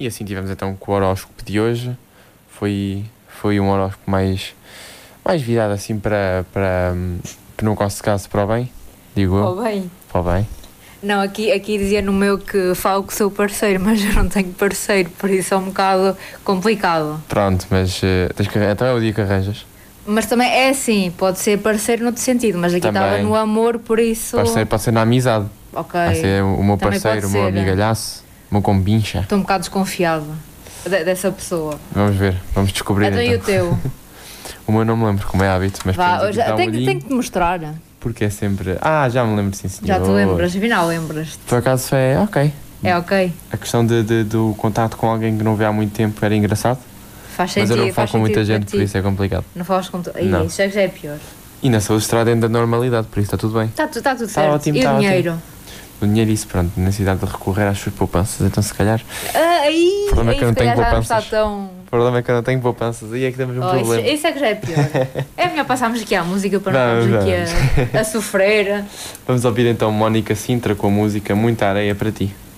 E assim tivemos então com o horóscopo de hoje. Foi um horóscopo mais virado assim para no nosso caso para o bem, digo eu. Oh, bem. Para o bem. Não, aqui dizia no meu que falo com o seu parceiro, mas eu não tenho parceiro, por isso é um bocado complicado. Pronto, mas então é o dia que arranjas. Mas também é assim, pode ser parceiro noutro sentido, mas aqui estava Também. no amor, por isso... Parceiro pode ser na amizade. Ok. Vai ser o meu Também parceiro, o pode meu ser. amigalhaço, o meu combincha. Estou um bocado desconfiada dessa pessoa. Vamos ver, vamos descobrir Então e o teu? O meu não me lembro, como é hábito, mas Vá, podemos aqui dar um tenho olhinho, que te mostrar. porque é sempre... já me lembro, sim senhor. Já te lembras, afinal lembras-te. Por acaso é ok. É ok, A questão do contato com alguém que não vê há muito tempo era engraçado, faz mas sentido. eu não falo faz com muita sentido gente, para por ti. isso é complicado. Não falas com... Não. Isso já é pior. E na saúde estará dentro da normalidade, por isso está tudo bem. Está tudo certo. ótimo, E está o ótimo. dinheiro? O dinheiro, isso, pronto, necessidade de recorrer às suas poupanças, então se calhar... Aí O problema é que eu não se calhar tenho já não está poupanças. tão... O problema é que eu não tenho poupanças, aí é que temos um problema. Isso é que já é pior. É melhor passarmos aqui à música para não Vamos, estarmos aqui a sofrer. Vamos ouvir então Mónica Sintra com a música Muita Areia para Ti.